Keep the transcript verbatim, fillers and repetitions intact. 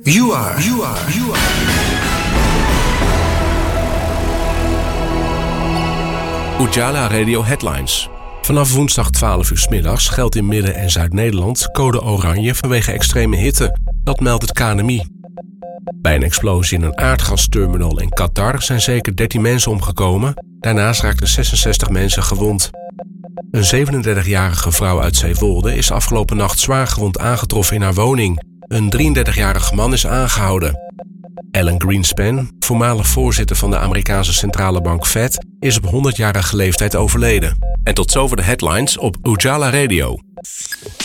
You are, you are, you are. Ujala Radio Headlines. Vanaf woensdag twaalf uur 's middags geldt in Midden- en Zuid-Nederland code oranje vanwege extreme hitte. Dat meldt het K N M I. Bij een explosie in een aardgasterminal in Qatar zijn zeker dertien mensen omgekomen. Daarnaast raakten zesenzestig mensen gewond. Een zevenendertigjarige vrouw uit Zeewolde is afgelopen nacht zwaar gewond aangetroffen in haar woning. Een drieëndertigjarige man is aangehouden. Alan Greenspan, voormalig voorzitter van de Amerikaanse centrale bank Fed, is op honderdjarige leeftijd overleden. En tot zover de headlines op Ujala Radio.